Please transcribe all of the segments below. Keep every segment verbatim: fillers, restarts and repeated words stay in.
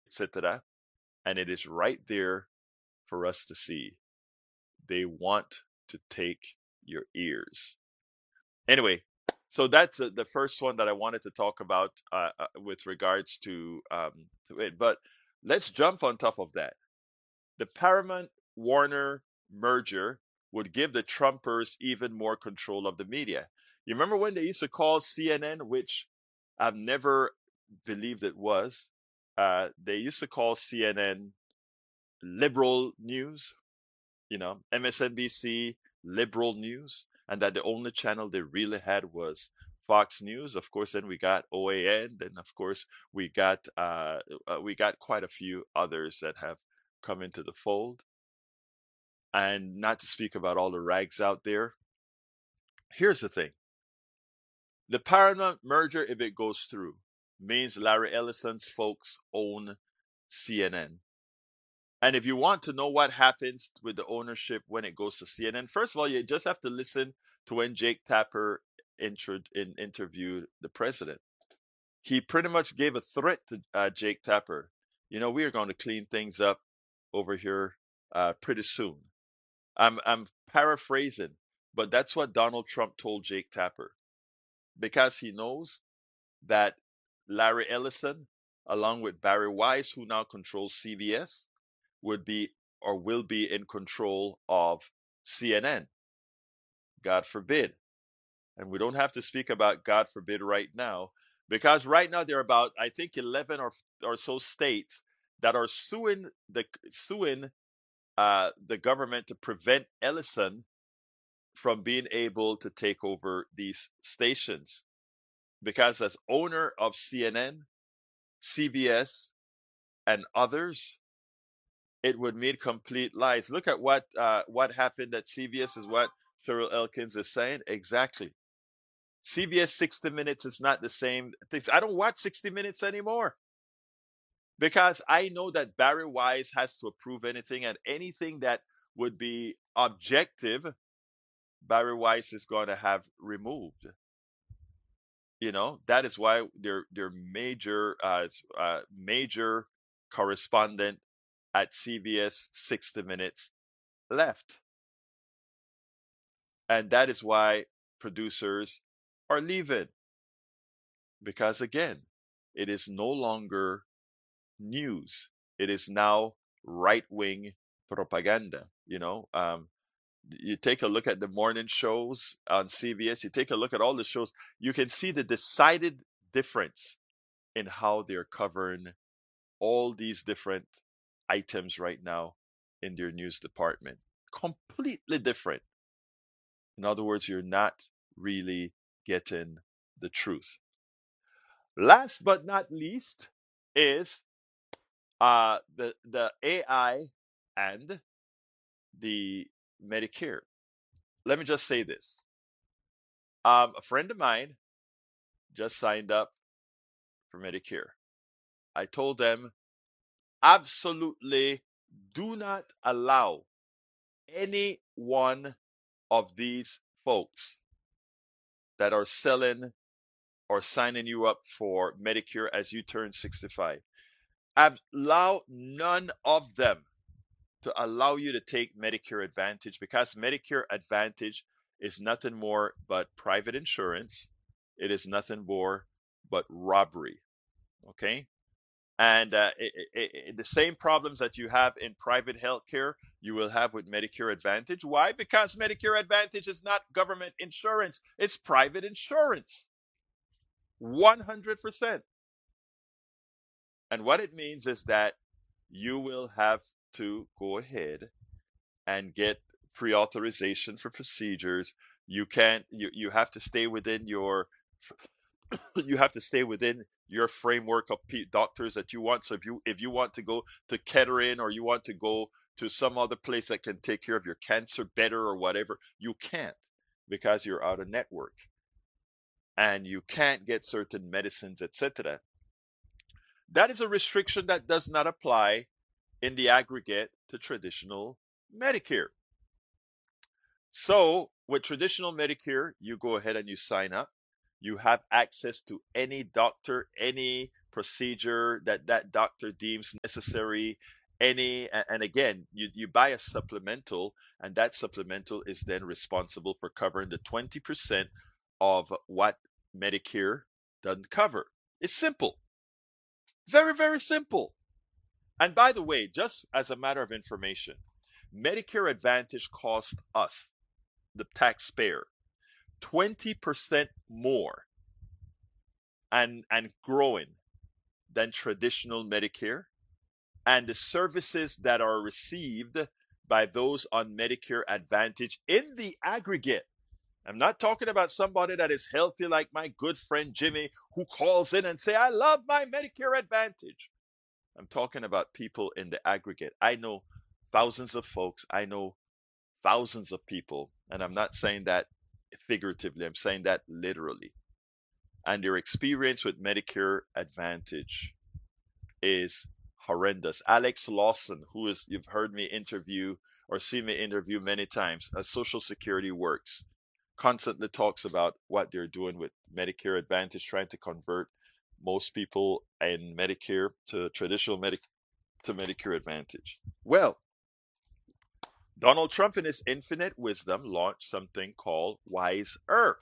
et cetera. And it is right there for us to see. They want to take your ears. Anyway, so that's uh, the first one that I wanted to talk about uh, uh, with regards to, um, to it. But let's jump on top of that. The Paramount Warner merger would give the Trumpers even more control of the media. You remember when they used to call C N N, which I've never believed it was, uh, they used to call C N N liberal news, you know, M S N B C liberal news, and that the only channel they really had was Fox News. Of course, then we got O A N, then of course we got uh, uh, we got quite a few others that have come into the fold, and not to speak about all the rags out there. Here's the thing: the Paramount merger, if it goes through, means Larry Ellison's folks own C N N. And if you want to know what happens with the ownership when it goes to C N N, first of all, you just have to listen to when Jake Tapper intro- in, interviewed the president. He pretty much gave a threat to uh, Jake Tapper. You know, we are going to clean things up over here uh, pretty soon. I'm I'm paraphrasing, but that's what Donald Trump told Jake Tapper, because he knows that Larry Ellison, along with Barry Weiss, who now controls C B S, would be or will be in control of C N N. God forbid. And we don't have to speak about God forbid right now, because right now there are about, I think, eleven or, or so states that are suing the suing uh, the government to prevent Ellison from being able to take over these stations. Because as owner of C N N, C B S, and others, it would mean complete lies. Look at what uh, what happened at C B S, is what Cheryl Elkins is saying. Exactly. C B S sixty Minutes is not the same things. I don't watch sixty Minutes anymore, because I know that Barry Weiss has to approve anything, and anything that would be objective, Barry Weiss is going to have removed. You know, that is why their their major uh, uh, major correspondent at C B S sixty Minutes left. And that is why producers are leaving. Because again, it is no longer news. It is now right-wing propaganda. You know, um, you take a look at the morning shows on C B S, you take a look at all the shows, you can see the decided difference in how they're covering all these different items right now in their news department. Completely different. In other words, you're not really getting the truth. Last but not least is uh, the the A I and the Medicare. Let me just say this. Um, a friend of mine just signed up for Medicare. I told them, absolutely do not allow any one of these folks that are selling or signing you up for Medicare as you turn sixty-five. Allow none of them to allow you to take Medicare Advantage, because Medicare Advantage is nothing more but private insurance. It is nothing more but robbery. Okay? And uh, it, it, it, the same problems that you have in private healthcare, you will have with Medicare Advantage. Why? Because Medicare Advantage is not government insurance, it's private insurance. one hundred percent. And what it means is that you will have to go ahead and get pre-authorization for procedures. You can't, you, you have to stay within your, you have to stay within your framework of doctors that you want. So if you, if you want to go to Kettering, or you want to go to some other place that can take care of your cancer better or whatever, you can't, because you're out of network. And you can't get certain medicines, et cetera. That is a restriction that does not apply in the aggregate to traditional Medicare. So with traditional Medicare, you go ahead and you sign up. You have access to any doctor, any procedure that that doctor deems necessary. Any and again, you, you buy a supplemental, and that supplemental is then responsible for covering the twenty percent of what Medicare doesn't cover. It's simple. Very, very simple. And by the way, just as a matter of information, Medicare Advantage costs us, the taxpayer, twenty percent more and, and growing than traditional Medicare. And the services that are received by those on Medicare Advantage in the aggregate. I'm not talking about somebody that is healthy like my good friend Jimmy who calls in and say, I love my Medicare Advantage. I'm talking about people in the aggregate. I know thousands of folks. I know thousands of people. And I'm not saying that figuratively. I'm saying that literally. And their experience with Medicare Advantage is horrendous. Alex Lawson, who is, you've heard me interview or seen me interview many times, as Social Security Works, constantly talks about what they're doing with Medicare Advantage, trying to convert most people in Medicare to traditional Medic to Medicare Advantage. Well, Donald Trump, in his infinite wisdom, launched something called WISER.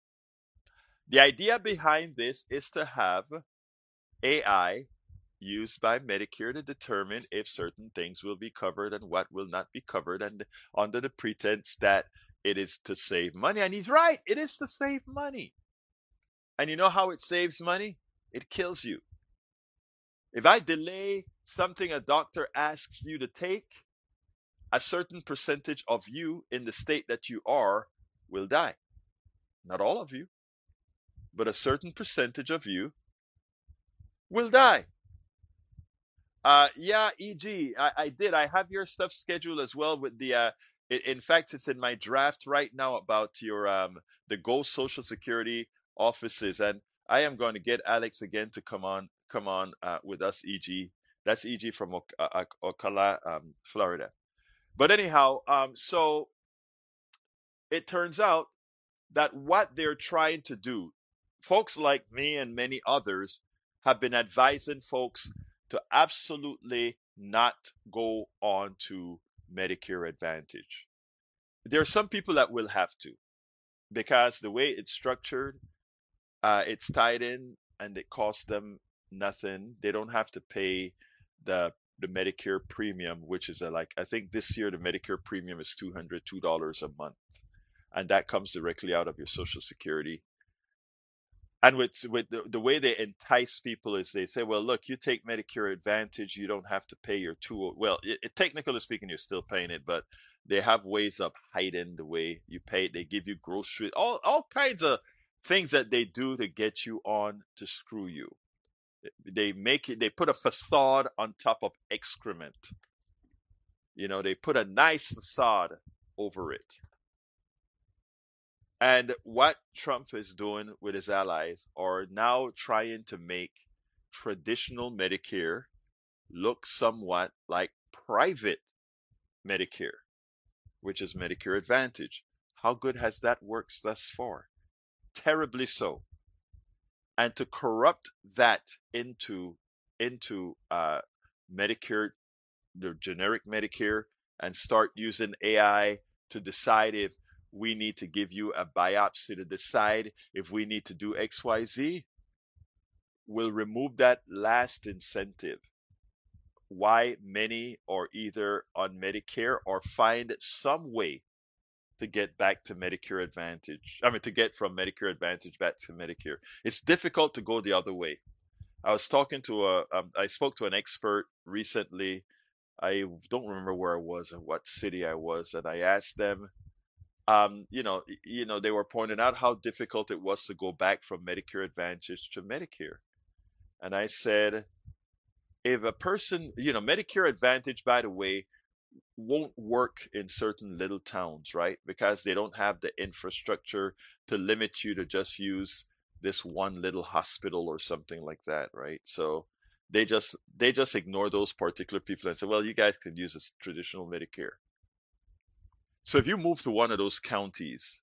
The idea behind this is to have A I used by Medicare to determine if certain things will be covered and what will not be covered, and under the pretense that it is to save money. And he's right, it is to save money. And you know how it saves money? It kills you. If I delay something a doctor asks you to take, a certain percentage of you in the state that you are will die. Not all of you, but a certain percentage of you will die. Uh, yeah, E G, I, I did. I have your stuff scheduled as well with the, uh, it, in fact, it's in my draft right now about your, um, the Go Social Security offices. And I am going to get Alex again to come on, come on, uh, with us, E G. That's E G from o- uh, Ocala, um, Florida. But anyhow, um, so it turns out that what they're trying to do, folks like me and many others have been advising folks to absolutely not go on to Medicare Advantage. There are some people that will have to, because the way it's structured, uh, it's tied in and it costs them nothing. They don't have to pay the the Medicare premium, which is a, like, I think this year the Medicare premium is two hundred two dollars a month. And that comes directly out of your Social Security. And with with the, the way they entice people is they say, well, look, you take Medicare Advantage, you don't have to pay your two. Well, it, it, technically speaking, you're still paying it, but they have ways of hiding the way you pay it. They give you groceries, all all kinds of things that they do to get you on to screw you. They make it. They put a facade on top of excrement. You know, they put a nice facade over it. And what Trump is doing with his allies are now trying to make traditional Medicare look somewhat like private Medicare, which is Medicare Advantage. How good has that worked thus far? Terribly so. And to corrupt that into into uh, Medicare, the generic Medicare, and start using A I to decide if we need to give you a biopsy to decide if we need to do X Y Z, will remove that last incentive. Why many are either on Medicare or find some way to get back to Medicare Advantage. I mean, to get from Medicare Advantage back to Medicare. It's difficult to go the other way. I was talking to a, um, I spoke to an expert recently. I don't remember where I was and what city I was, and I asked them, um, you know, you know, they were pointing out how difficult it was to go back from Medicare Advantage to Medicare. And I said, if a person, you know, Medicare Advantage, by the way, won't work in certain little towns, right? Because they don't have the infrastructure to limit you to just use this one little hospital or something like that, right? So they just they just ignore those particular people and say, well, you guys can use a traditional Medicare. So if you move to one of those counties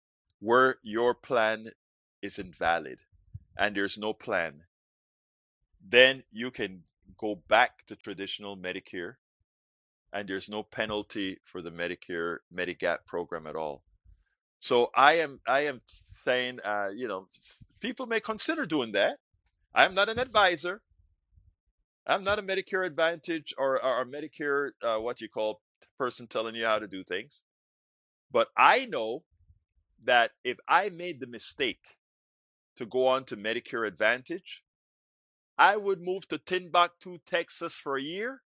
where your plan is invalid and there's no plan, then you can go back to traditional Medicare, and there's no penalty for the Medicare Medigap program at all. So I am I am saying, uh, you know, people may consider doing that. I'm not an advisor. I'm not a Medicare Advantage or, or a Medicare, uh, what you call, person telling you how to do things. But I know that if I made the mistake to go on to Medicare Advantage, I would move to Timbuktu, Texas for a year,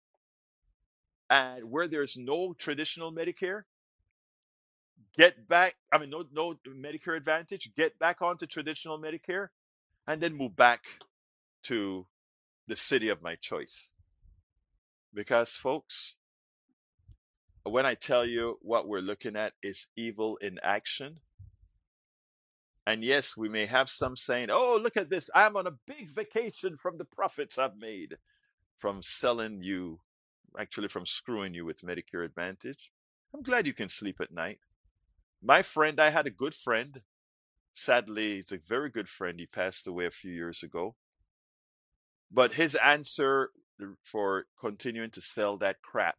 and where there's no traditional Medicare, get back, I mean, no, no Medicare Advantage, get back onto traditional Medicare, and then move back to the city of my choice. Because, folks, when I tell you what we're looking at is evil in action, and yes, we may have some saying, oh, look at this, I'm on a big vacation from the profits I've made from selling you, actually from screwing you with Medicare Advantage. I'm glad you can sleep at night. My friend, I had a good friend. Sadly, he's a very good friend. He passed away a few years ago. But his answer for continuing to sell that crap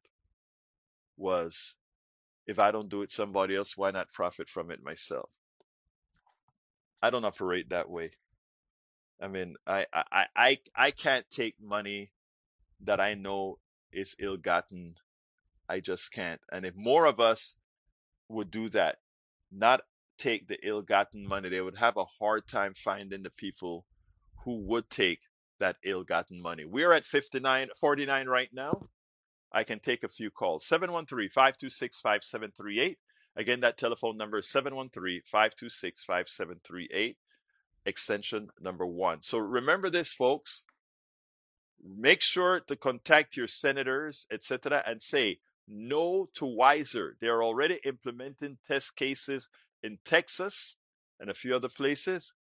was, if I don't do it somebody else, why not profit from it myself? I don't operate that way. I mean, I I I, I can't take money that I know is ill-gotten. I just can't. And if more of us would do that, not take the ill-gotten money, they would have a hard time finding the people who would take that ill-gotten money. We're at fifty-nine forty-nine right now. I can take a few calls. seven one three, five two six, five seven three eight. Again, that telephone number is seven one three, five two six, five seven three eight, extension number one. So remember this, folks. Make sure to contact your senators, et cetera, and say no to Wiser. They are already implementing test cases in Texas and a few other places.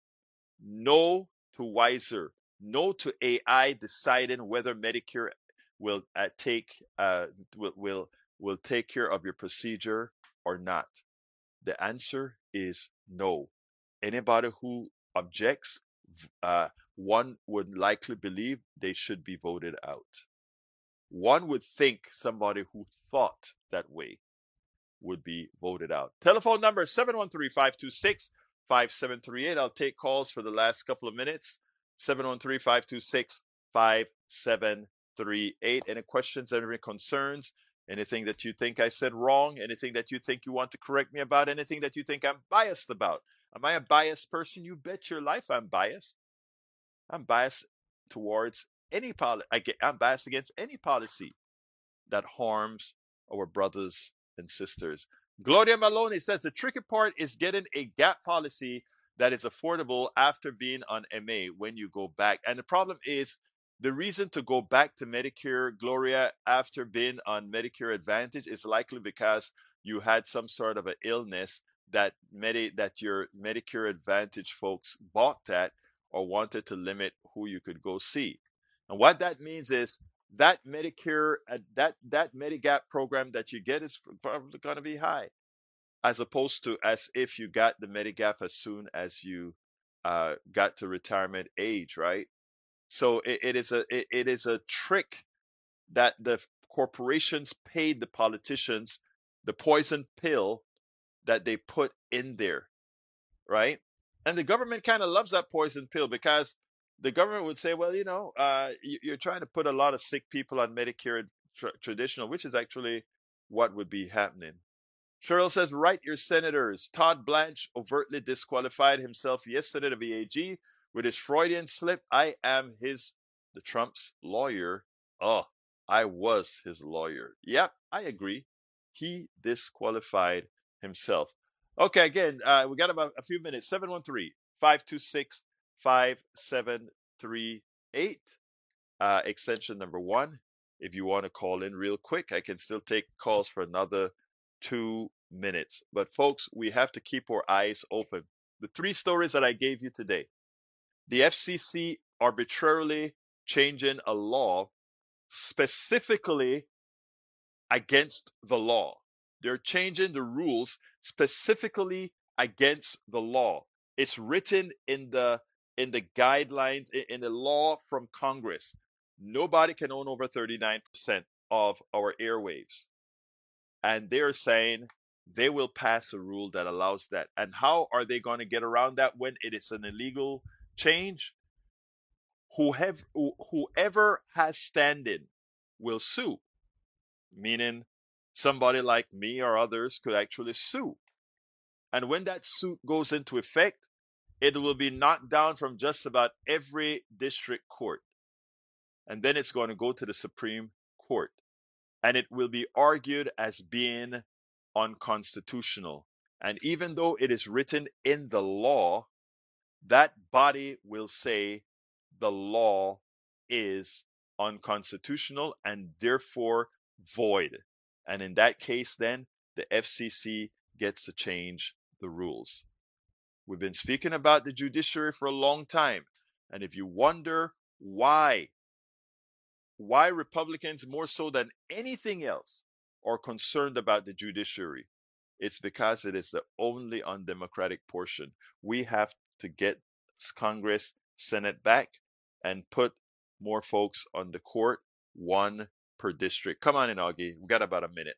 No to Wiser. No to A I deciding whether Medicare will uh, take uh, will will will take care of your procedure or not. The answer is no. Anybody who objects, uh, one would likely believe they should be voted out. One would think somebody who thought that way would be voted out. Telephone number seven one three, five two six, five seven three eight. I'll take calls for the last couple of minutes. seven one three, five two six, five seven three eight. Any questions, any concerns, anything that you think I said wrong, anything that you think you want to correct me about, anything that you think I'm biased about. Am I a biased person? You bet your life I'm biased. I'm biased towards any policy. I'm biased against any policy that harms our brothers and sisters. Gloria Maloney says the tricky part is getting a gap policy that is affordable after being on M A when you go back. And the problem is, the reason to go back to Medicare, Gloria, after being on Medicare Advantage is likely because you had some sort of an illness that Medi- that your Medicare Advantage folks balked at or wanted to limit who you could go see. And what that means is that Medicare, uh, that that Medigap program that you get is probably going to be high, as opposed to as if you got the Medigap as soon as you uh, got to retirement age, right? So it, it is a it, it is a trick that the corporations paid the politicians, the poison pill that they put in there, right? And the government kind of loves that poison pill, because the government would say, well, you know, uh, you're trying to put a lot of sick people on Medicare tra- traditional, which is actually what would be happening. Cheryl says, write your senators. Todd Blanche overtly disqualified himself yesterday to V A G with his Freudian slip. I am his, the Trump's lawyer. Oh, I was his lawyer. Yep, I agree. He disqualified himself. Okay, again, uh, we got about a few minutes. seven one three, five two six, five seven three eight, uh, extension number one. If you want to call in real quick, I can still take calls for another two minutes. But folks, we have to keep our eyes open. The three stories that I gave you today: the F C C arbitrarily changing a law specifically against the law. They're changing the rules specifically against the law. It's written in the in the guidelines, in the law from Congress, nobody can own over thirty-nine percent of our airwaves. And they're saying they will pass a rule that allows that. And how are they going to get around that when it is an illegal change? Whoever, whoever has standing will sue, meaning somebody like me or others could actually sue. And when that suit goes into effect, it will be knocked down from just about every district court. And then it's going to go to the Supreme Court. And it will be argued as being unconstitutional. And even though it is written in the law, that body will say the law is unconstitutional and therefore void. And in that case, then the F C C gets to change the rules. We've been speaking about the judiciary for a long time. And if you wonder why, why Republicans more so than anything else are concerned about the judiciary, it's because it is the only undemocratic portion. We have to get Congress, Senate back and put more folks on the court, one per district. Come on in, Augie. We got about a minute.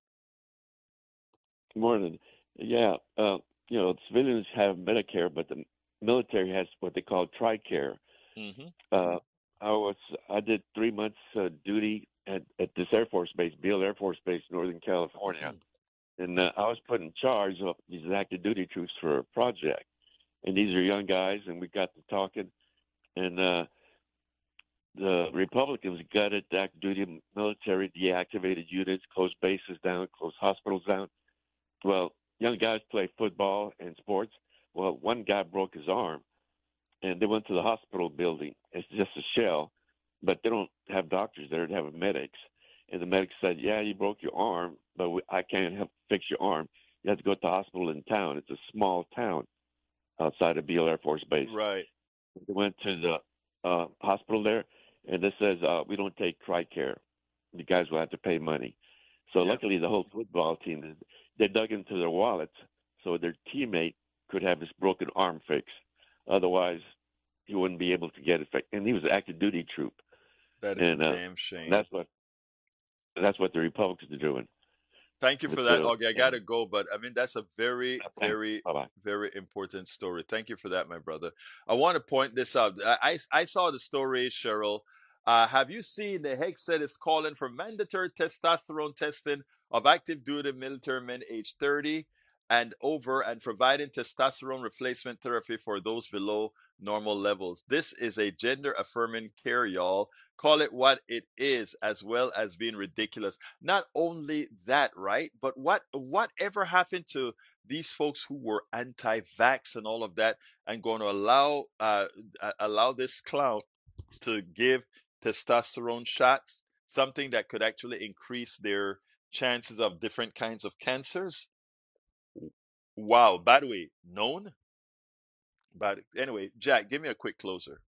Good morning. Yeah, uh, you know, civilians have Medicare, but the military has what they call TRICARE. Mm-hmm. Uh, I was I did three months uh, duty at, at this Air Force base, Beale Air Force Base, Northern California, mm-hmm. and uh, I was put in charge of these active duty troops for a project. And these are young guys, and we got to talking, and uh, the Republicans gutted the active duty military, deactivated units, closed bases down, closed hospitals down. Well, young guys play football and sports. Well, one guy broke his arm, and they went to the hospital building. It's just a shell, but they don't have doctors there. They have medics. And the medics said, yeah, you broke your arm, but we, I can't help fix your arm. You have to go to the hospital in town. It's a small town outside of Beale Air Force Base. Right. They went to the uh, hospital there, and this says, uh, we don't take TRICARE. You guys will have to pay money. So yeah. luckily the whole football team, they dug into their wallets so their teammate could have his broken arm fixed. Otherwise, he wouldn't be able to get it fixed. And he was an active duty troop. That is and, a uh, damn shame. That's what that's what the Republicans are doing. Thank you for that, Augie. I got to go, but I mean, that's a very, very, Bye-bye. very important story. Thank you for that, my brother. I want to point this out. I, I, I saw the story, Cheryl. Uh, have you seen the Hegseth is calling for mandatory testosterone testing of active duty military men age thirty and over and providing testosterone replacement therapy for those below normal levels? This is a gender affirming care, y'all. Call it what it is, as well as being ridiculous. Not only that, right? But what whatever happened to these folks who were anti-vax and all of that, and going to allow uh, allow this clown to give testosterone shots, something that could actually increase their chances of different kinds of cancers? Wow. By the way, known. But anyway, Jack, give me a quick closer.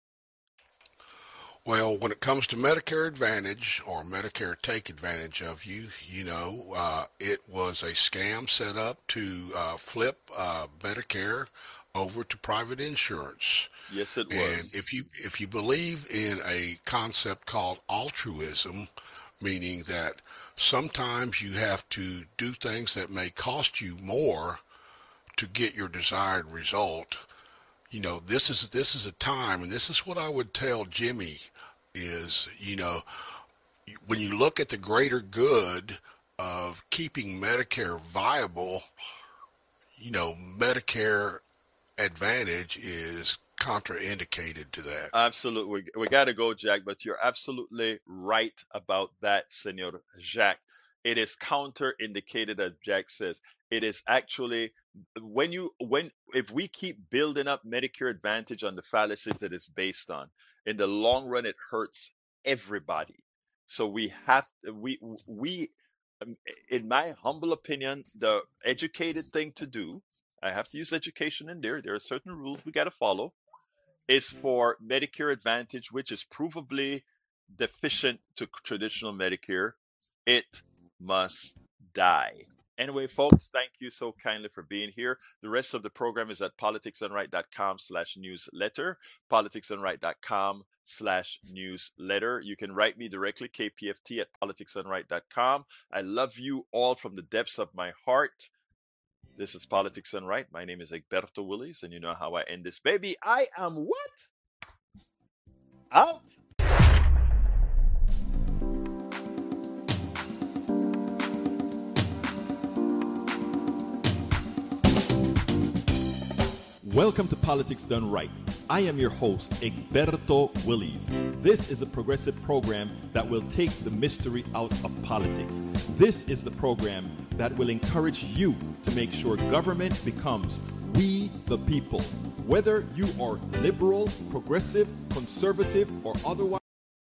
Well, when it comes to Medicare Advantage or Medicare Take Advantage of you, you know, uh, it was a scam set up to uh, flip uh, Medicare over to private insurance. Yes, it was. And if you if you believe in a concept called altruism, meaning that sometimes you have to do things that may cost you more to get your desired result, you know, this is this is a time, and this is what I would tell Jimmy is, you know, when you look at the greater good of keeping Medicare viable, you know, Medicare Advantage is contraindicated to that. Absolutely. We, we got to go, Jack, but you're absolutely right about that, Senor Jacques. It is counterindicated, as Jack says. It is actually, when you, when, if we keep building up Medicare Advantage on the fallacies that it's based on, in the long run, it hurts everybody. So we have, we, we, in my humble opinion, the educated thing to do, I have to use education in there. There are certain rules we got to follow, is for Medicare Advantage, which is provably deficient to traditional Medicare, it must die. Anyway, folks, thank you so kindly for being here. The rest of the program is at politicsdoneright.com slash newsletter, politicsdoneright.com slash newsletter. You can write me directly, k p f t at politicsdoneright dot com. I love you all from the depths of my heart. This is Politics Done Right. My name is Egberto Willies, and you know how I end this baby. I am what? Out. Welcome to Politics Done Right. I am your host, Egberto Willies. This is a progressive program that will take the mystery out of politics. This is the program that will encourage you to make sure government becomes we the people. Whether you are liberal, progressive, conservative, or otherwise.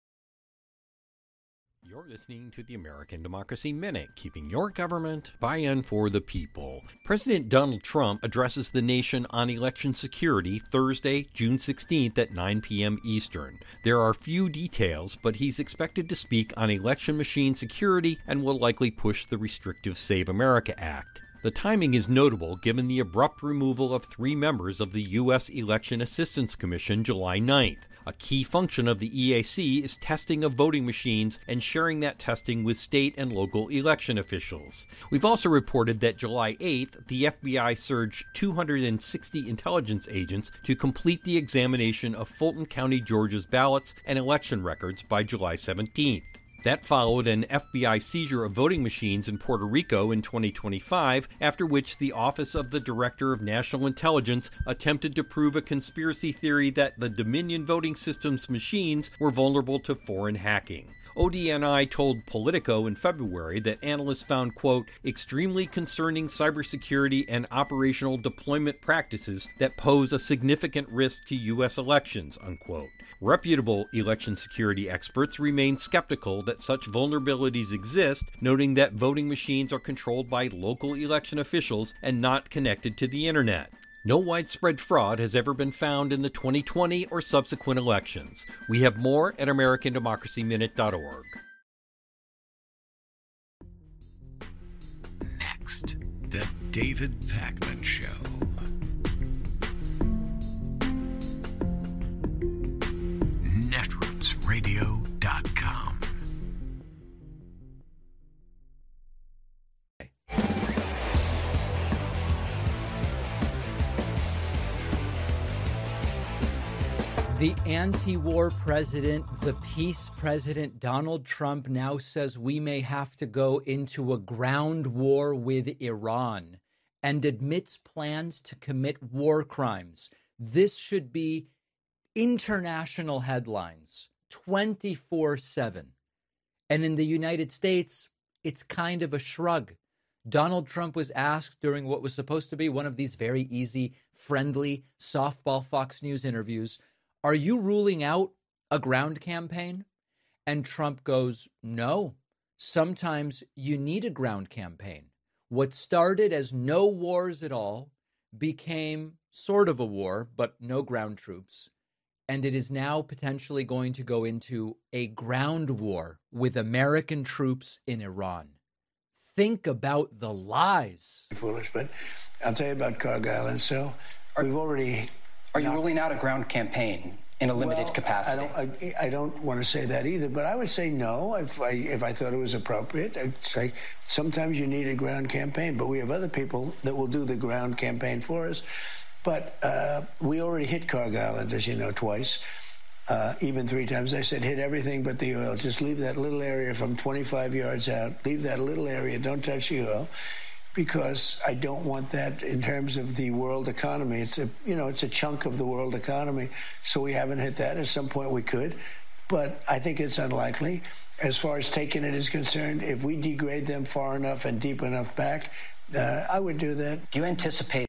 You're listening to the American Democracy Minute, keeping your government by and for the people. President Donald Trump addresses the nation on election security Thursday, June sixteenth at nine p.m. Eastern. There are few details, but he's expected to speak on election machine security and will likely push the restrictive Save America Act. The timing is notable given the abrupt removal of three members of the U S Election Assistance Commission July ninth. A key function of the E A C is testing of voting machines and sharing that testing with state and local election officials. We've also reported that July eighth, the F B I surged two hundred sixty intelligence agents to complete the examination of Fulton County, Georgia's ballots and election records by July seventeenth. That followed an F B I seizure of voting machines in Puerto Rico in twenty twenty-five, after which the Office of the Director of National Intelligence attempted to prove a conspiracy theory that the Dominion voting system's machines were vulnerable to foreign hacking. O D N I told Politico in February that analysts found, quote, extremely concerning cybersecurity and operational deployment practices that pose a significant risk to U S elections, unquote. Reputable election security experts remain skeptical that such vulnerabilities exist, noting that voting machines are controlled by local election officials and not connected to the internet. No widespread fraud has ever been found in the twenty twenty or subsequent elections. We have more at American Democracy Minute dot org. Next, The David Pakman Show. netroots radio dot com. The anti-war president, the peace president, Donald Trump, now says we may have to go into a ground war with Iran and admits plans to commit war crimes. This should be international headlines twenty-four seven. And in the United States, it's kind of a shrug. Donald Trump was asked during what was supposed to be one of these very easy, friendly, softball Fox News interviews, are you ruling out a ground campaign? And Trump goes, no, sometimes you need a ground campaign. What started as no wars at all became sort of a war, but no ground troops. And it is now potentially going to go into a ground war with American troops in Iran. Think about the lies. Foolish, but I'll tell you about Cargill. And so are, we've already... Are you ruling out a ground campaign in a limited well, capacity? I don't, I, I don't want to say that either, but I would say no if I, if I thought it was appropriate. I'd say sometimes you need a ground campaign, but we have other people that will do the ground campaign for us. But uh, we already hit Cargill, as you know, twice, uh, even three times. I said hit everything but the oil. Just leave that little area from twenty-five yards out. Leave that little area. Don't touch the oil. Because I don't want that in terms of the world economy. It's a, you know, it's a chunk of the world economy. So we haven't hit that. At some point we could, but I think it's unlikely. As far as taking it is concerned, if we degrade them far enough and deep enough back, uh, I would do that. Do you anticipate?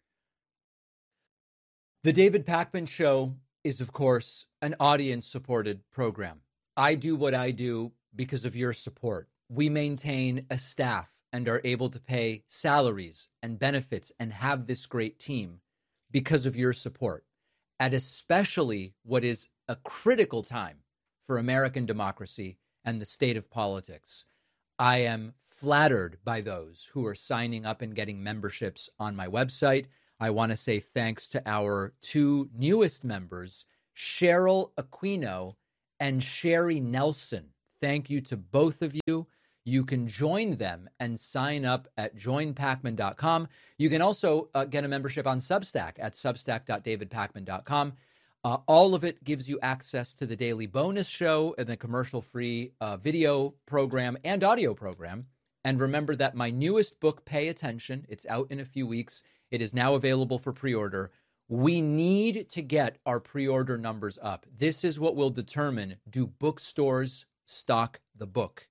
The David Pakman Show is, of course, an audience-supported program. I do what I do because of your support. We maintain a staff and are able to pay salaries and benefits and have this great team because of your support, at especially what is a critical time for American democracy and the state of politics. I am flattered by those who are signing up and getting memberships on my website. I want to say thanks to our two newest members, Cheryl Aquino and Sherry Nelson. Thank you to both of you. You can join them and sign up at join pacman dot com. You can also uh, get a membership on Substack at substack dot david pacman dot com. Uh, all of it gives you access to the daily bonus show and the commercial-free uh, video program and audio program. And remember that my newest book, Pay Attention, it's out in a few weeks. It is now available for pre-order. We need to get our pre-order numbers up. This is what will determine, do bookstores stock the book?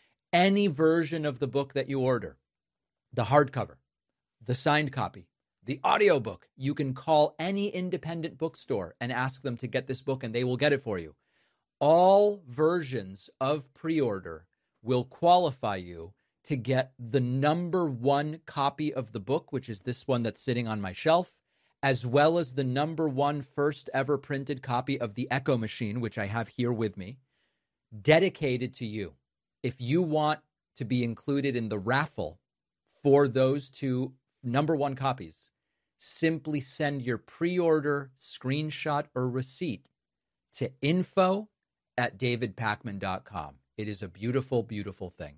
Any version of the book that you order, the hardcover, the signed copy, the audiobook, you can call any independent bookstore and ask them to get this book and they will get it for you. All versions of pre-order will qualify you to get the number one copy of the book, which is this one that's sitting on my shelf, as well as the number one first ever printed copy of The Echo Machine, which I have here with me, dedicated to you. If you want to be included in the raffle for those two number one copies, simply send your pre-order screenshot or receipt to info at david pacman dot com. It is a beautiful, beautiful thing.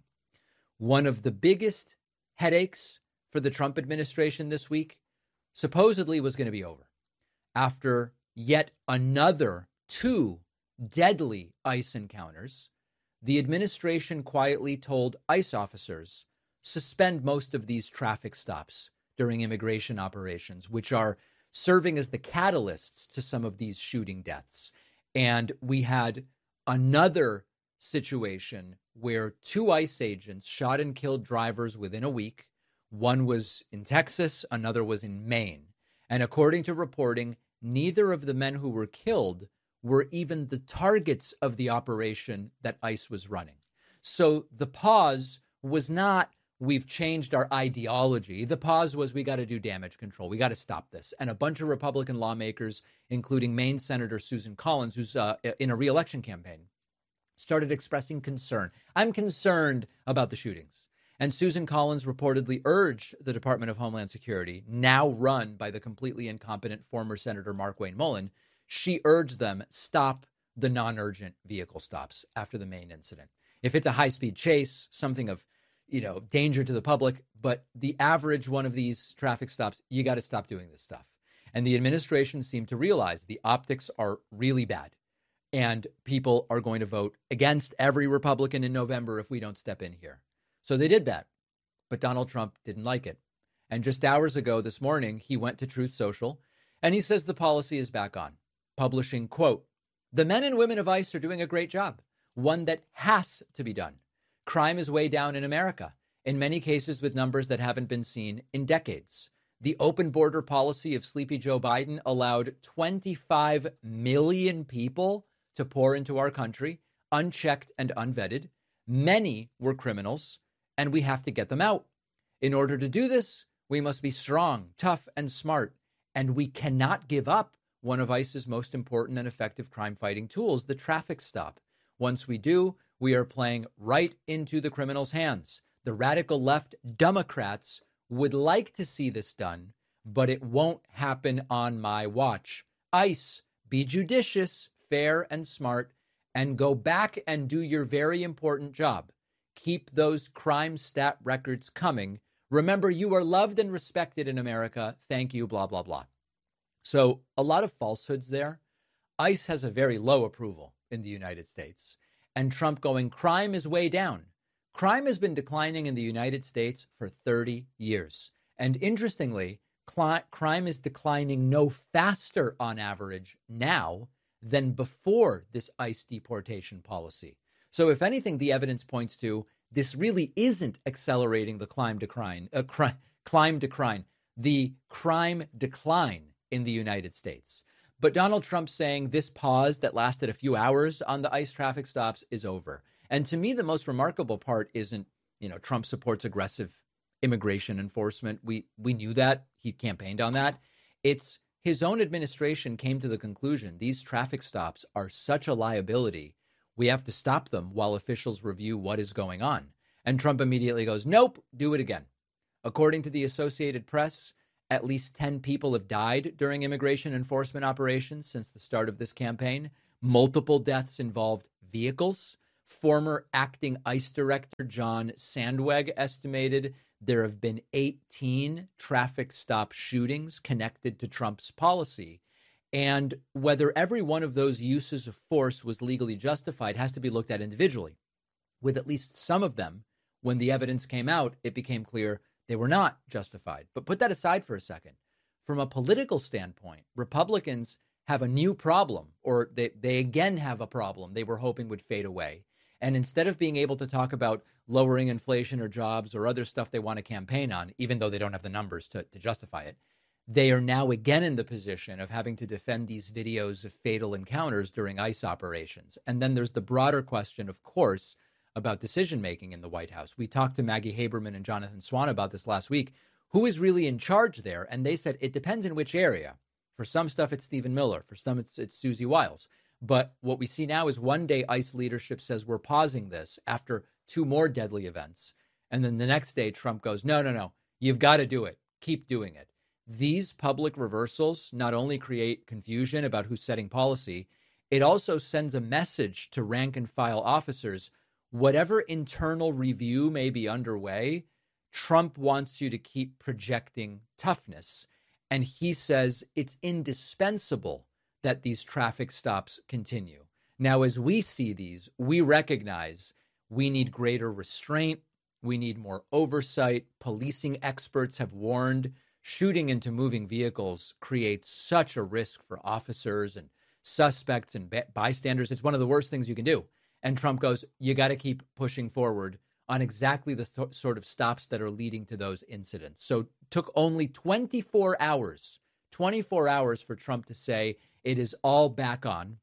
One of the biggest headaches for the Trump administration this week supposedly was going to be over after yet another two deadly ICE encounters. The administration quietly told ICE officers, suspend most of these traffic stops during immigration operations, which are serving as the catalysts to some of these shooting deaths. And we had another situation where two ICE agents shot and killed drivers within a week. One was in Texas, another was in Maine. And according to reporting, neither of the men who were killed were even the targets of the operation that ICE was running. So the pause was not, we've changed our ideology. The pause was, we got to do damage control. We got to stop this. And a bunch of Republican lawmakers, including Maine Senator Susan Collins, who's uh, in a re-election campaign, started expressing concern. I'm concerned about the shootings. And Susan Collins reportedly urged the Department of Homeland Security, now run by the completely incompetent former Senator Markwayne Mullin, she urged them, stop the non-urgent vehicle stops after the Maine incident. If it's a high-speed chase, something of, you know, danger to the public, but the average one of these traffic stops, you got to stop doing this stuff. And the administration seemed to realize the optics are really bad. And people are going to vote against every Republican in November if we don't step in here. So they did that. But Donald Trump didn't like it. And just hours ago this morning, he went to Truth Social and he says the policy is back on, publishing, quote, the men and women of ICE are doing a great job, one that has to be done. Crime is way down in America, in many cases with numbers that haven't been seen in decades. The open border policy of Sleepy Joe Biden allowed twenty-five million people to pour into our country, unchecked and unvetted. Many were criminals, and we have to get them out. In order to do this, we must be strong, tough, and smart, and we cannot give up one of ICE's most important and effective crime-fighting tools, the traffic stop. Once we do, we are playing right into the criminals' hands. The radical left Democrats would like to see this done, but it won't happen on my watch. ICE, be judicious, fair, and smart, and go back and do your very important job. Keep those crime stat records coming. Remember, you are loved and respected in America. Thank you, blah, blah, blah. So a lot of falsehoods there. ICE has a very low approval in the United States. And Trump going, crime is way down. Crime has been declining in the United States for thirty years. And interestingly, cl- crime is declining no faster on average now than before this ICE deportation policy. So if anything, the evidence points to this really isn't accelerating the climb decline, uh, cri- climb decline, the crime decline in the United States. But Donald Trump saying this pause that lasted a few hours on the ICE traffic stops is over. And to me, the most remarkable part isn't, you know, Trump supports aggressive immigration enforcement. We we knew that. He campaigned on that. It's his own administration came to the conclusion these traffic stops are such a liability. We have to stop them while officials review what is going on. And Trump immediately goes, nope, do it again. According to the Associated Press, at least ten people have died during immigration enforcement operations since the start of this campaign. Multiple deaths involved vehicles. Former acting ICE director John Sandweg estimated there have been eighteen traffic stop shootings connected to Trump's policy. And whether every one of those uses of force was legally justified has to be looked at individually. With at least some of them, when the evidence came out, it became clear they were not justified. But put that aside for a second. From a political standpoint, Republicans have a new problem, or they, they again have a problem they were hoping would fade away. And instead of being able to talk about lowering inflation or jobs or other stuff they want to campaign on, even though they don't have the numbers to, to justify it, they are now again in the position of having to defend these videos of fatal encounters during ICE operations. And then there's the broader question, of course, about decision-making in the White House. We talked to Maggie Haberman and Jonathan Swan about this last week. Who is really in charge there? And they said it depends in which area. For some stuff, it's Stephen Miller. For some, it's, it's Susie Wiles. But what we see now is one day ICE leadership says we're pausing this after two more deadly events. And then the next day, Trump goes, no, no, no, you've got to do it. Keep doing it. These public reversals not only create confusion about who's setting policy, it also sends a message to rank and file officers. Whatever internal review may be underway, Trump wants you to keep projecting toughness. And he says it's indispensable that these traffic stops continue. Now, as we see these, we recognize we need greater restraint. We need more oversight. Policing experts have warned shooting into moving vehicles creates such a risk for officers and suspects and bystanders. It's one of the worst things you can do. And Trump goes, you got to keep pushing forward on exactly the th- sort of stops that are leading to those incidents. So it took only twenty-four hours, twenty-four hours for Trump to say it is all back on.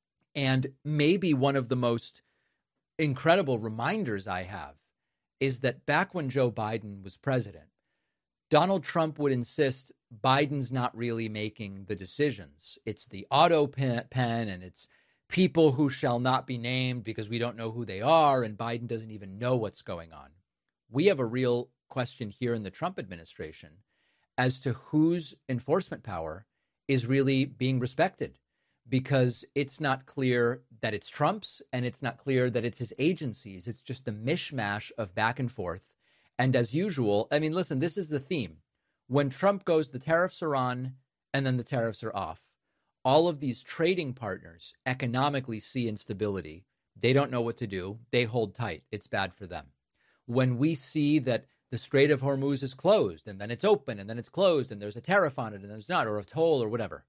And maybe one of the most incredible reminders I have is that back when Joe Biden was president, Donald Trump would insist Biden's not really making the decisions. It's the auto pen, pen and it's people who shall not be named because we don't know who they are, and Biden doesn't even know what's going on. We have a real question here in the Trump administration as to whose enforcement power is really being respected, because it's not clear that it's Trump's and it's not clear that it's his agencies. It's just a mishmash of back and forth. And as usual, I mean, listen, this is the theme. When Trump goes, the tariffs are on and then the tariffs are off. All of these trading partners economically see instability. They don't know what to do. They hold tight. It's bad for them. When we see that the Strait of Hormuz is closed and then it's open and then it's closed and there's a tariff on it and there's not, or a toll or whatever,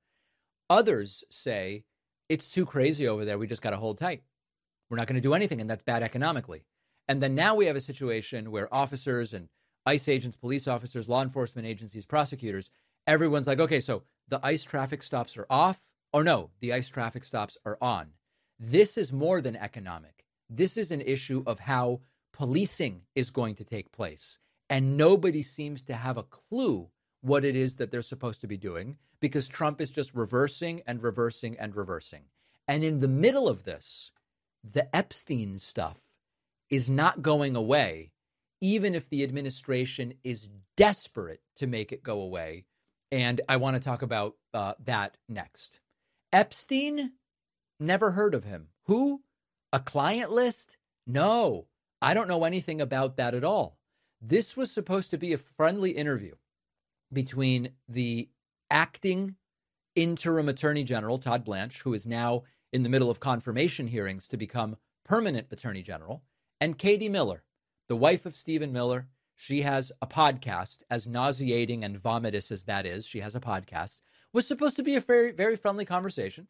others say it's too crazy over there. We just got to hold tight. We're not going to do anything. And that's bad economically. And then now we have a situation where officers and ICE agents, police officers, law enforcement agencies, prosecutors, everyone's like, okay, so the ICE traffic stops are off, or no, the ICE traffic stops are on. This is more than economic. This is an issue of how policing is going to take place. And nobody seems to have a clue what it is that they're supposed to be doing, because Trump is just reversing and reversing and reversing. And in the middle of this, the Epstein stuff is not going away, even if the administration is desperate to make it go away. And I want to talk about uh, that next. Epstein, never heard of him. Who? A client list? No, I don't know anything about that at all. This was supposed to be a friendly interview between the acting interim attorney general, Todd Blanche, who is now in the middle of confirmation hearings to become permanent attorney general, and Katie Miller, the wife of Stephen Miller. She has a podcast, as nauseating and vomitous as that is. She has a podcast. Was supposed to be a very, very friendly conversation.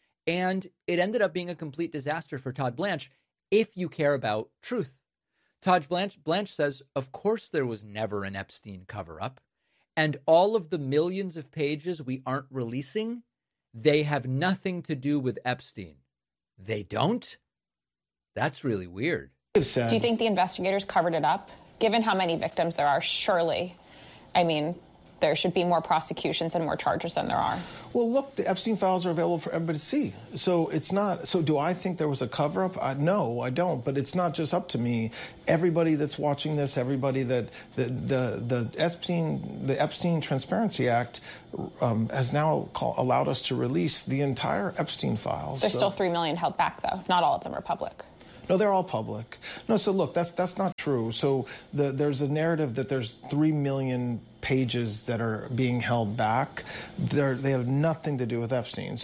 And it ended up being a complete disaster for Todd Blanche, if you care about truth. Todd Blanche, Blanche says, of course there was never an Epstein cover-up. And all of the millions of pages we aren't releasing, they have nothing to do with Epstein. They don't? That's really weird. Do you think the investigators covered it up? Given how many victims there are, surely, I mean, there should be more prosecutions and more charges than there are. Well, look, the Epstein files are available for everybody to see. So it's not, so do I think there was a cover-up? I, no, I don't. But it's not just up to me. Everybody that's watching this, everybody that, the, the, the Epstein, the Epstein Transparency Act um, has now call, allowed us to release the entire Epstein files. There's so. still three million held back, though. Not all of them are public. No, they're all public. No, so look, that's that's not true. So the, there's a narrative that there's three million pages that are being held back. They're, they have nothing to do with Epstein.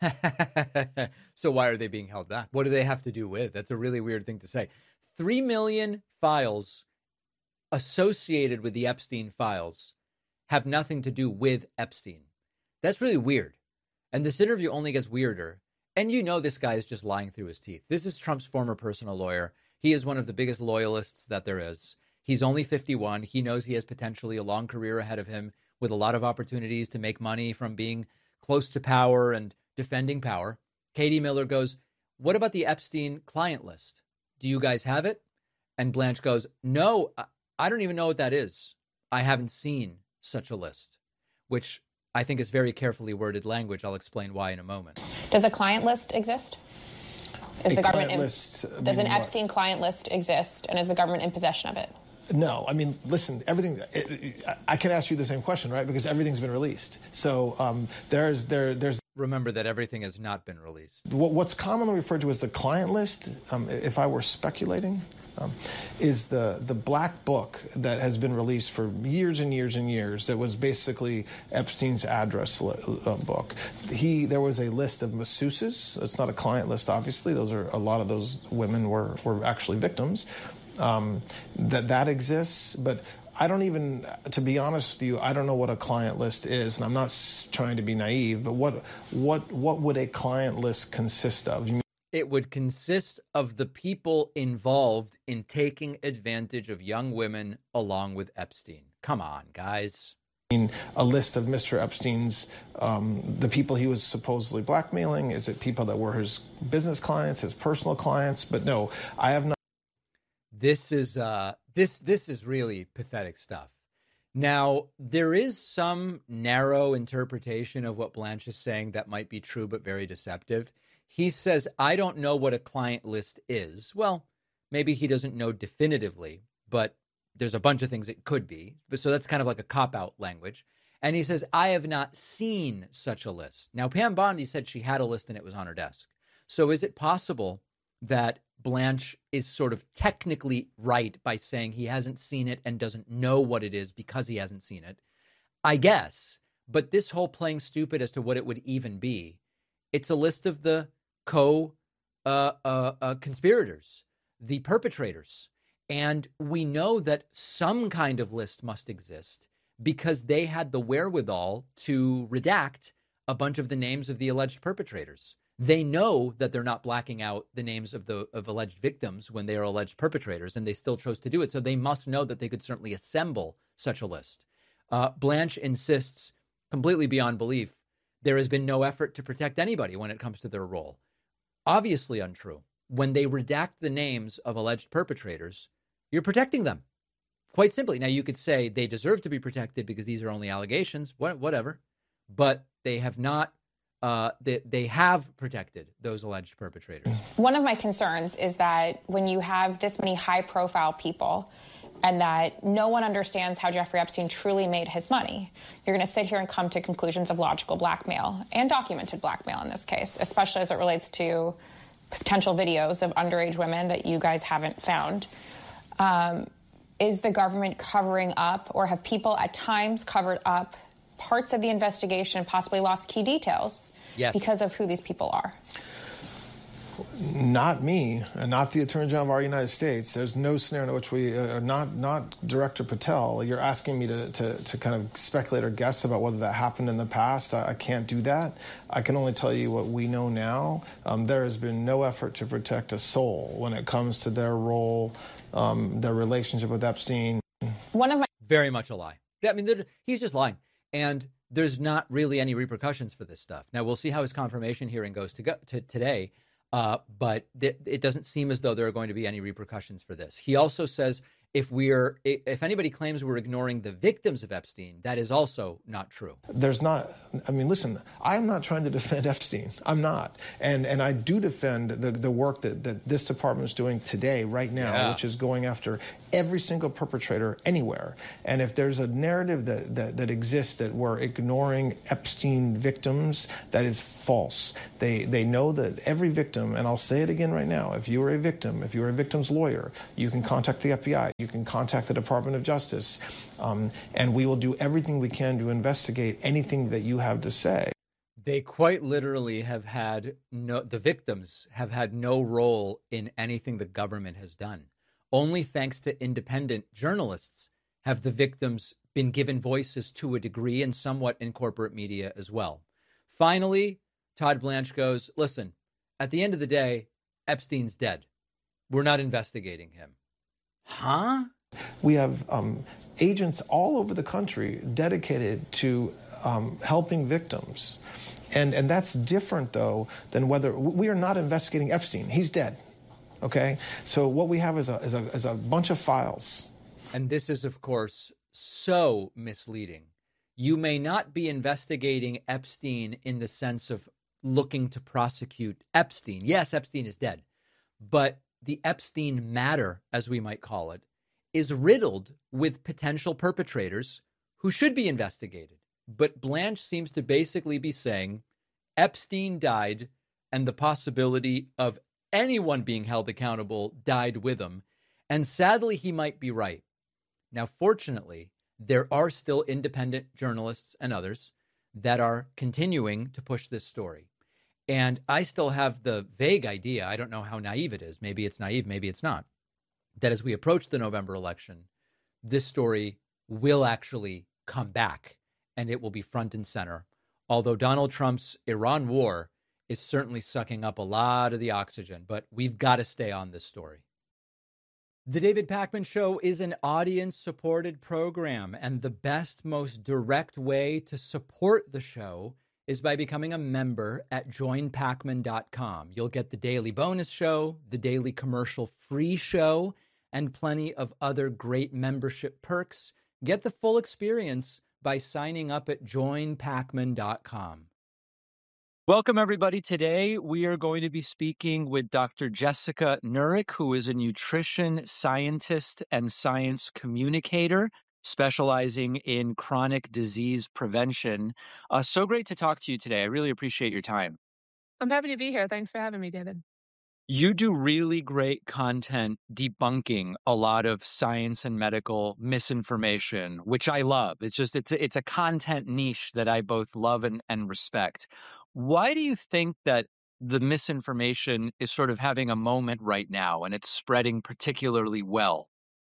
So why are they being held back? What do they have to do with? That's a really weird thing to say. Three million files associated with the Epstein files have nothing to do with Epstein. That's really weird. And this interview only gets weirder. And you know this guy is just lying through his teeth. This is Trump's former personal lawyer. He is one of the biggest loyalists that there is. He's only fifty-one. He knows he has potentially a long career ahead of him with a lot of opportunities to make money from being close to power and defending power. Katie Miller goes, what about the Epstein client list? Do you guys have it? And Blanche goes, no, I don't even know what that is. I haven't seen such a list, which I think is very carefully worded language. I'll explain why in a moment. Does a client list exist? Is a the government in, list, does an what? Epstein client list exist, and is the government in possession of it? No, I mean, listen, everything, it, it, I can ask you the same question, right? Because everything's been released. So um, there's, there, there's. Remember that everything has not been released. What, what's commonly referred to as the client list, um, if I were speculating, um, is the, the black book that has been released for years and years and years that was basically Epstein's address li- uh, book. He, there was a list of masseuses. It's not a client list, obviously. Those are, a lot of those women were, were actually victims. Um, that that exists, but I don't even, to be honest with you, I don't know what a client list is, and I'm not s- trying to be naive, but what what what would a client list consist of? You mean- It would consist of the people involved in taking advantage of young women along with Epstein. Come on, guys. A list of Mister Epstein's, um, the people he was supposedly blackmailing? Is it people that were his business clients, his personal clients? But no, I have not. This is uh, this this is really pathetic stuff. Now, there is some narrow interpretation of what Blanche is saying that might be true, but very deceptive. He says, I don't know what a client list is. Well, maybe he doesn't know definitively, but there's a bunch of things it could be. So that's kind of like a cop-out language. And he says, I have not seen such a list. Now, Pam Bondi said she had a list and it was on her desk. So is it possible that Blanche is sort of technically right by saying he hasn't seen it and doesn't know what it is because he hasn't seen it? I guess. But this whole playing stupid as to what it would even be, it's a list of the co uh, uh, uh, conspirators, the perpetrators. And we know that some kind of list must exist because they had the wherewithal to redact a bunch of the names of the alleged perpetrators. They know that they're not blacking out the names of the of alleged victims when they are alleged perpetrators, and they still chose to do it. So they must know that they could certainly assemble such a list. Uh, Blanche insists, completely beyond belief, there has been no effort to protect anybody when it comes to their role. Obviously untrue. When they redact the names of alleged perpetrators, you're protecting them. Quite simply. Now, you could say they deserve to be protected because these are only allegations, whatever, but they have not. Uh, they, they have protected those alleged perpetrators. One of my concerns is that when you have this many high-profile people and that no one understands how Jeffrey Epstein truly made his money, you're going to sit here and come to conclusions of logical blackmail and documented blackmail in this case, especially as it relates to potential videos of underage women that you guys haven't found. Um, is the government covering up, or have people at times covered up parts of the investigation and possibly lost key details yes. because of who these people are? Not me, and not the Attorney General of our United States. There's no scenario in which we are not, not Director Patel. You're asking me to, to, to kind of speculate or guess about whether that happened in the past. I, I can't do that. I can only tell you what we know now. Um, there has been no effort to protect a soul when it comes to their role, um, their relationship with Epstein. One of my Very much a lie. I mean, he's just lying. And there's not really any repercussions for this stuff. Now, we'll see how his confirmation hearing goes to go to today. Uh, but th- it doesn't seem as though there are going to be any repercussions for this. He also says if we're if anybody claims we're ignoring the victims of Epstein, that is also not true. There's not, I mean, listen, I'm not trying to defend Epstein. I'm not. And and I do defend the, the work that, that this department is doing today, right now, yeah. which is going after every single perpetrator anywhere. And if there's a narrative that, that, that exists that we're ignoring Epstein victims, that is false. They, they know that every victim, and I'll say it again right now, if you are a victim, if you're a victim's lawyer, you can contact the F B I. You can contact the Department of Justice, um, and we will do everything we can to investigate anything that you have to say. They quite literally have had no, the victims have had no role in anything the government has done. Only thanks to independent journalists have the victims been given voices to a degree, and somewhat in corporate media as well. Finally, Todd Blanche goes, listen, at the end of the day, Epstein's dead. We're not investigating him. Huh? We have um, agents all over the country dedicated to um, helping victims. And and that's different, though, than whether we are not investigating Epstein. He's dead. OK, so what we have is a, is a, is a bunch of files. And this is, of course, so misleading. You may not be investigating Epstein in the sense of looking to prosecute Epstein. Yes, Epstein is dead, but the Epstein matter, as we might call it, is riddled with potential perpetrators who should be investigated. But Blanche seems to basically be saying Epstein died, and the possibility of anyone being held accountable died with him. And sadly, he might be right. Now, fortunately, there are still independent journalists and others that are continuing to push this story. And I still have the vague idea, I don't know how naive it is, maybe it's naive, maybe it's not, that as we approach the November election, this story will actually come back and it will be front and center. Although Donald Trump's Iran war is certainly sucking up a lot of the oxygen, but we've got to stay on this story. The David Pakman Show is an audience-supported program, and the best, most direct way to support the show is by becoming a member at join pakman dot com. You'll get the daily bonus show, the daily commercial-free show, and plenty of other great membership perks. Get the full experience by signing up at join pakman dot com. Welcome, everybody. Today, we are going to be speaking with Doctor Jessica Nurick, who is a nutrition scientist and science communicator specializing in chronic disease prevention. Uh, so great to talk to you today. I really appreciate your time. I'm happy to be here. Thanks for having me, David. You do really great content debunking a lot of science and medical misinformation, which I love. It's just, it's a, it's a content niche that I both love and, and respect. Why do you think that the misinformation is sort of having a moment right now and it's spreading particularly well?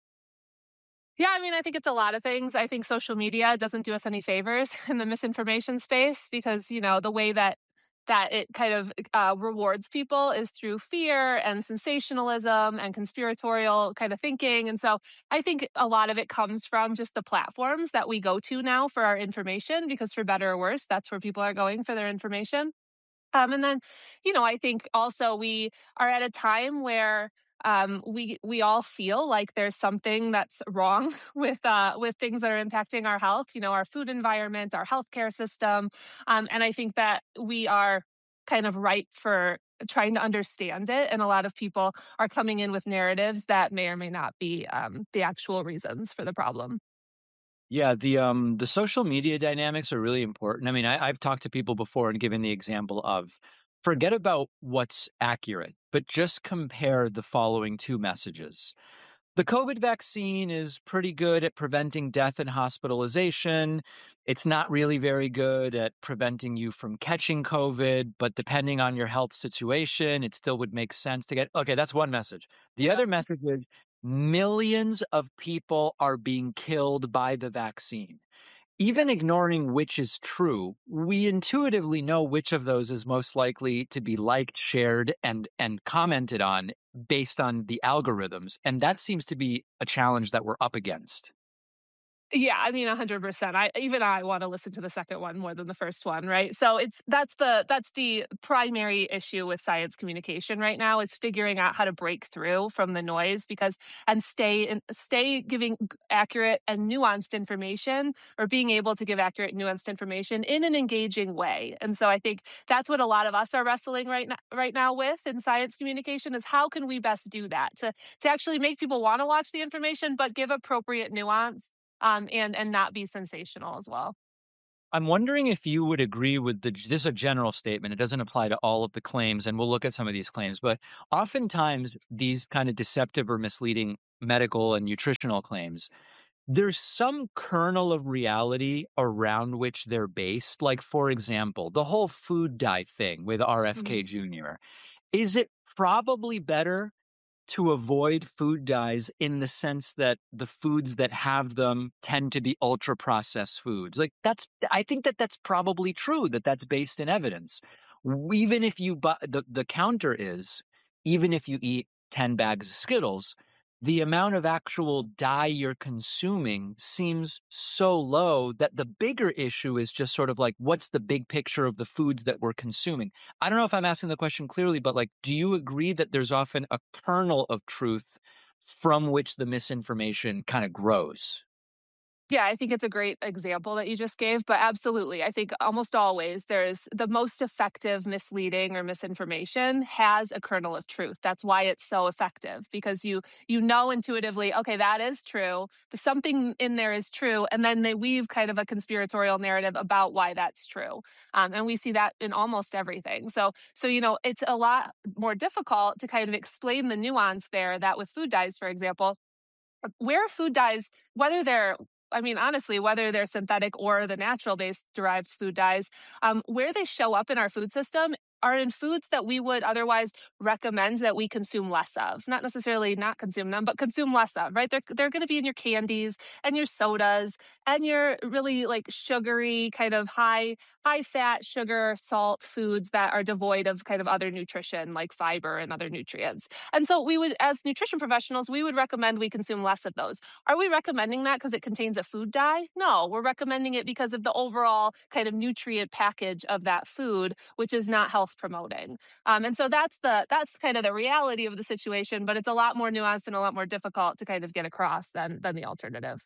Yeah, I mean, I think it's a lot of things. I think social media doesn't do us any favors in the misinformation space because, you know, the way that that it kind of uh, rewards people is through fear and sensationalism and conspiratorial kind of thinking. And so I think a lot of it comes from just the platforms that we go to now for our information, because for better or worse, that's where people are going for their information. Um, and then, you know, I think also we are at a time where Um, we we all feel like there's something that's wrong with uh, with things that are impacting our health, you know, our food environment, our healthcare system. Um, and I think that we are kind of ripe for trying to understand it. And a lot of people are coming in with narratives that may or may not be um, the actual reasons for the problem. Yeah, the um the social media dynamics are really important. I mean, I, I've talked to people before and given the example of forget about what's accurate, but just compare the following two messages. The COVID vaccine is pretty good at preventing death and hospitalization. It's not really very good at preventing you from catching COVID, but depending on your health situation, it still would make sense to get. Okay, that's one message. The other message is millions of people are being killed by the vaccine. Even ignoring which is true, we intuitively know which of those is most likely to be liked, shared, and and commented on based on the algorithms. And that seems to be a challenge that we're up against. Yeah, I mean, one hundred percent. I even I want to listen to the second one more than the first one, right? So it's that's the that's the primary issue with science communication right now is figuring out how to break through from the noise because and stay in, stay giving accurate and nuanced information or being able to give accurate and nuanced information in an engaging way. And so I think that's what a lot of us are wrestling right now right now with in science communication is how can we best do that to to actually make people want to watch the information but give appropriate nuance. Um, and and not be sensational as well. I'm wondering if you would agree with the, this is a general statement. It doesn't apply to all of the claims, and we'll look at some of these claims. But oftentimes, these kind of deceptive or misleading medical and nutritional claims, there's some kernel of reality around which they're based. Like, for example, the whole food dye thing with R F K mm-hmm. Junior Is it probably better to avoid food dyes in the sense that the foods that have them tend to be ultra processed foods? Like that's, I think that that's probably true, that that's based in evidence. Even if you buy, the, the counter is, even if you eat ten bags of Skittles, the amount of actual dye you're consuming seems so low that the bigger issue is just sort of like, what's the big picture of the foods that we're consuming? I don't know if I'm asking the question clearly, but like, do you agree that there's often a kernel of truth from which the misinformation kind of grows? Yeah, I think it's a great example that you just gave, but absolutely. I think almost always there's the most effective misleading or misinformation has a kernel of truth. That's why it's so effective because you you know intuitively, okay, that is true. Something in there is true. And then they weave kind of a conspiratorial narrative about why that's true. Um, and we see that in almost everything. So, so, you know, it's a lot more difficult to kind of explain the nuance there that with food dyes, for example, where food dyes, whether they're I mean, honestly, whether they're synthetic or the natural-based derived food dyes, um, where they show up in our food system are in foods that we would otherwise recommend that we consume less of. Not necessarily not consume them, but consume less of, right? They're, they're going to be in your candies and your sodas and your really like sugary, kind of high, high fat, sugar, salt foods that are devoid of kind of other nutrition like fiber and other nutrients. And so we would, as nutrition professionals, we would recommend we consume less of those. Are we recommending that because it contains a food dye? No, we're recommending it because of the overall kind of nutrient package of that food, which is not healthy promoting. Um, and so that's the that's kind of the reality of the situation, but it's a lot more nuanced and a lot more difficult to kind of get across than than the alternative.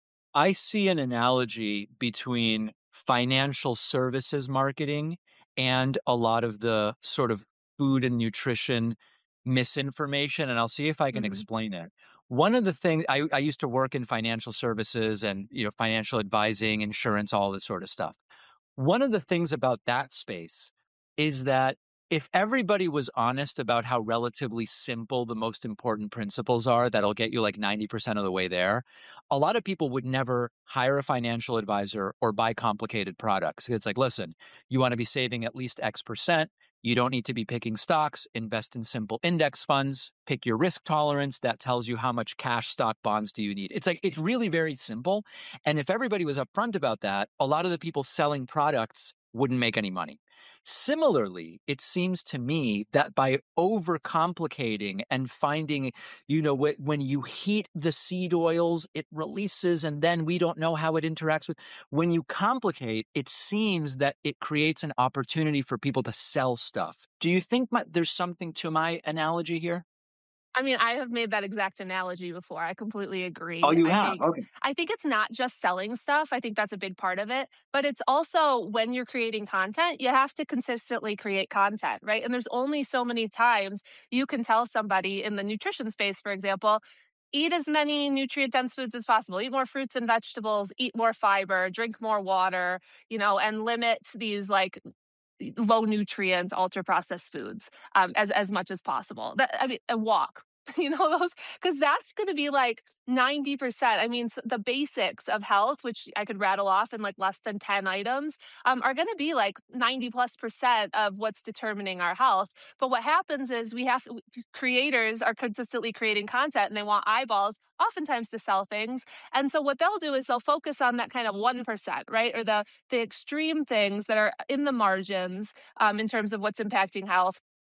I see an analogy between financial services marketing and a lot of the sort of food and nutrition misinformation, and I'll see if I can mm-hmm. explain it. One of the things I, I used to work in financial services and you know financial advising, insurance, all this sort of stuff. One of the things about that space is that if everybody was honest about how relatively simple the most important principles are, that'll get you like ninety percent of the way there, a lot of people would never hire a financial advisor or buy complicated products. It's like, listen, you want to be saving at least X percent. You don't need to be picking stocks. Invest in simple index funds. Pick your risk tolerance. That tells you how much cash stock bonds do you need. It's like, it's really very simple. And if everybody was upfront about that, a lot of the people selling products wouldn't make any money. Similarly, it seems to me that by overcomplicating and finding, you know, when you heat the seed oils, it releases and then we don't know how it interacts with. When you complicate, it seems that it creates an opportunity for people to sell stuff. Do you think my, there's something to my analogy here? I mean, I have made that exact analogy before. I completely agree. Oh, you I have? Think, okay. I think it's not just selling stuff. I think that's a big part of it. But it's also when you're creating content, you have to consistently create content, right? And there's only so many times you can tell somebody in the nutrition space, for example, eat as many nutrient-dense foods as possible. Eat more fruits and vegetables, eat more fiber, drink more water, you know, and limit these like low nutrient, ultra processed foods um, as, as much as possible. That, I mean, a walk. You know, those, because that's going to be like ninety percent. I mean, the basics of health, which I could rattle off in like less than ten items, um, are going to be like ninety plus percent of what's determining our health. But what happens is we have creators are consistently creating content and they want eyeballs, oftentimes to sell things. And so what they'll do is they'll focus on that kind of one percent, right? Or the, the extreme things that are in the margins um, in terms of what's impacting health.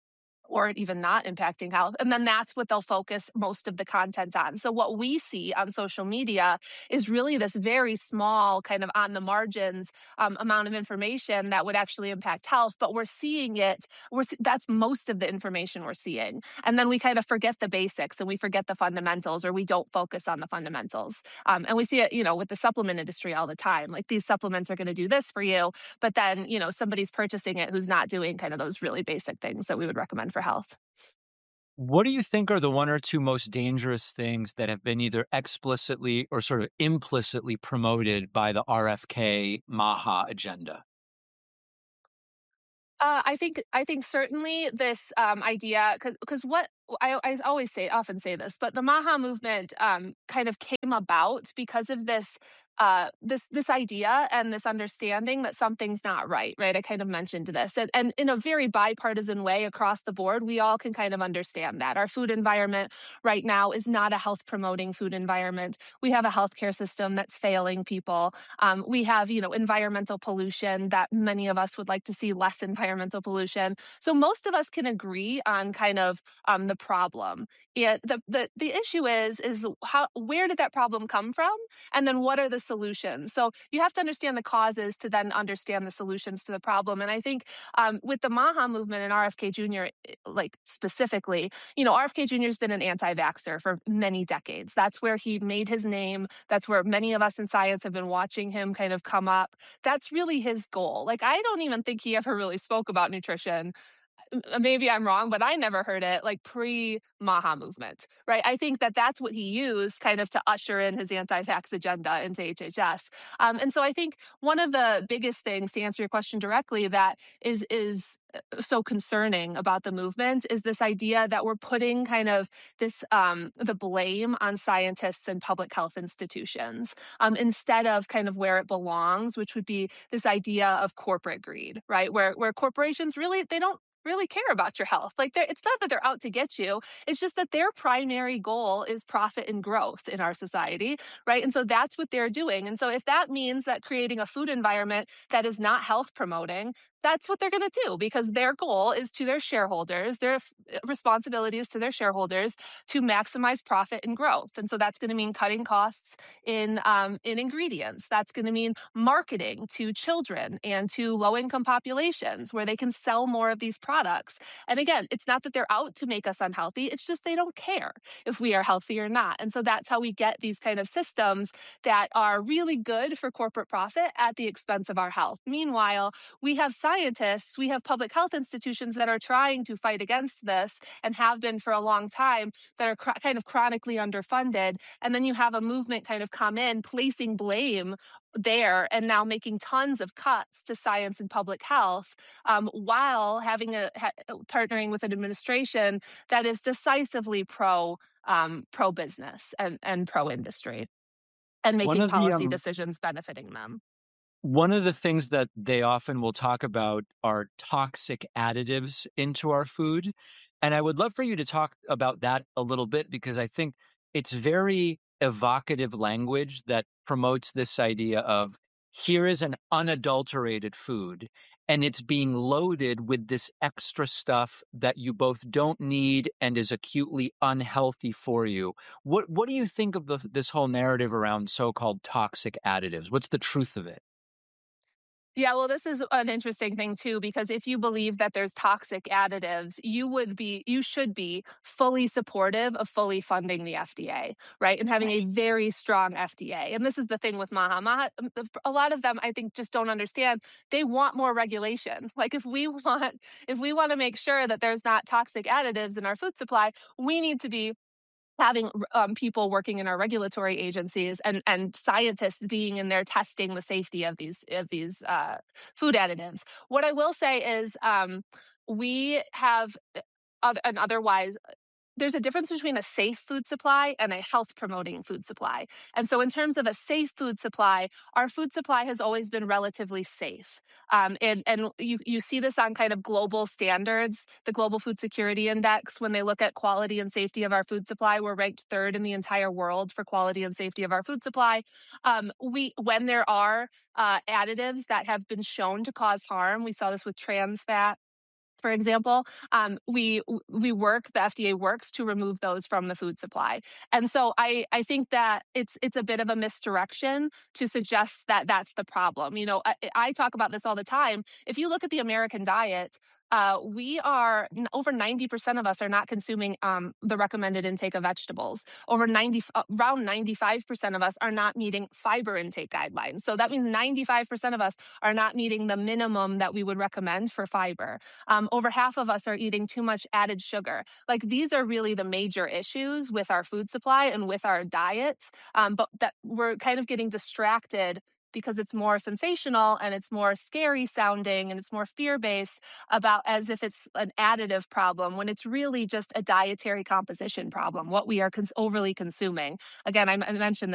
or even not impacting health. And then that's what they'll focus most of the content on. So what we see on social media is really this very small kind of on the margins um, amount of information that would actually impact health, but we're seeing it. We're that's most of the information we're seeing. And then we kind of forget the basics and we forget the fundamentals, or we don't focus on the fundamentals. Um, and we see it, you know, with the supplement industry all the time. Like, these supplements are going to do this for you, but then, you know, somebody's purchasing it who's not doing kind of those really basic things that we would recommend for health. What do you think are the one or two most dangerous things that have been either explicitly or sort of implicitly promoted by the R F K MAHA agenda? Uh, I think I think certainly this um, idea, because because what I, I always say, often say this, but the MAHA movement um, kind of came about because of this uh, this this idea and this understanding that something's not right. Right, I kind of mentioned this, and, and in a very bipartisan way across the board, we all can kind of understand that our food environment right now is not a health promoting food environment. We have a healthcare system that's failing people. Um, we have, you know, environmental pollution that many of us would like to see less environmental pollution. So most of us can agree on kind of um, the problem. Yeah, the, the the issue is is how where did that problem come from, and then what are the solutions? So you have to understand the causes to then understand the solutions to the problem. And I think um, with the MAHA movement and R F K Junior, like specifically, you know, R F K Junior has been an anti-vaxxer for many decades. That's where he made his name. That's where many of us in science have been watching him kind of come up. That's really his goal. Like, I don't even think he ever really spoke about nutrition. Maybe I'm wrong, but I never heard it like pre-MAHA movement, right? I think that that's what he used kind of to usher in his anti-vax agenda into H H S. Um, and so I think one of the biggest things, to answer your question directly, that is is so concerning about the movement is this idea that we're putting kind of this um, the blame on scientists and public health institutions um, instead of kind of where it belongs, which would be this idea of corporate greed, right? Where where corporations really, they don't really care about your health. Like, it's not that they're out to get you. It's just that their primary goal is profit and growth in our society, right? And so that's what they're doing. And so if that means that creating a food environment that is not health promoting, that's what they're going to do, because their goal is to their shareholders, their responsibility is to their shareholders to maximize profit and growth. And so that's going to mean cutting costs in um, in ingredients. That's going to mean marketing to children and to low-income populations where they can sell more of these products. And again, it's not that they're out to make us unhealthy. It's just they don't care if we are healthy or not. And so that's how we get these kind of systems that are really good for corporate profit at the expense of our health. Meanwhile, we have scientists, we have public health institutions that are trying to fight against this and have been for a long time, that are cr- kind of chronically underfunded. And then you have a movement kind of come in, placing blame there and now making tons of cuts to science and public health, um, while having a ha- partnering with an administration that is decisively pro um, pro business and, and pro industry, and One making of the policy um, decisions benefiting them. one of the things that they often will talk about are toxic additives into our food. And I would love for you to talk about that a little bit, because I think it's very evocative language that promotes this idea of, here is an unadulterated food, and it's being loaded with this extra stuff that you both don't need and is acutely unhealthy for you. What what do you think of the, this whole narrative around so-called toxic additives? What's the truth of it? Yeah, well, this is an interesting thing too, because if you believe that there's toxic additives, you would be, you should be fully supportive of fully funding the F D A, right? And having a very strong F D A. And this is the thing with MAHA. MAHA, a lot of them, I think, just don't understand. They want more regulation. Like, if we want, if we want to make sure that there's not toxic additives in our food supply, we need to be having um, people working in our regulatory agencies and, and scientists being in there testing the safety of these of these uh, food additives. What I will say is um, we have uh, an otherwise there's a difference between a safe food supply and a health promoting food supply. And so in terms of a safe food supply, our food supply has always been relatively safe. Um, and and you, you see this on kind of global standards, the Global Food Security Index. When they look at quality and safety of our food supply, we're ranked third in the entire world for quality and safety of our food supply. Um, we, when there are uh, additives that have been shown to cause harm, we saw this with trans fat, for example, um, we we work, the F D A works to remove those from the food supply. And so I, I think that it's it's a bit of a misdirection to suggest that that's the problem. You know, I, I talk about this all the time. If you look at the American diet, uh, we are, over ninety percent of us are not consuming um, the recommended intake of vegetables. Over ninety, around ninety-five percent of us are not meeting fiber intake guidelines. So that means ninety-five percent of us are not meeting the minimum that we would recommend for fiber. Um, over half of us are eating too much added sugar. Like, these are really the major issues with our food supply and with our diets, um, but that we're kind of getting distracted because it's more sensational and it's more scary sounding and it's more fear-based about as if it's an additive problem, when it's really just a dietary composition problem, what we are cons- overly consuming. Again, I, I mentioned